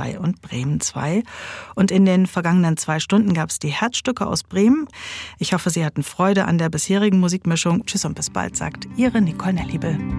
2 und Bremen 2. Und in den vergangenen 2 Stunden gab es die Herzstücke aus Bremen. Ich hoffe, Sie hatten Freude an der bisherigen Musikmischung. Tschüss und bis bald, sagt Ihre Nicole Nelliebel.